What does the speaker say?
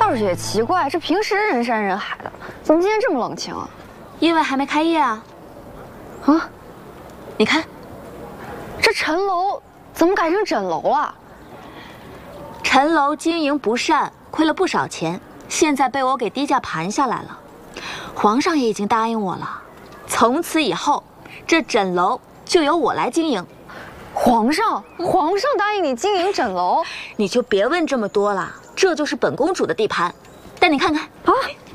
倒是也奇怪，这平时人山人海的，怎么今天这么冷清啊？ 因为还没开业啊。 啊， 你看， 这陈楼怎么改成枕楼了？ 陈楼经营不善，亏了不少钱，现在被我给低价盘下来了。皇上也已经答应我了，从此以后，这枕楼就由我来经营。 皇上答应你经营枕楼， 你就别问这么多了，这就是本公主的地盘，带你看看啊！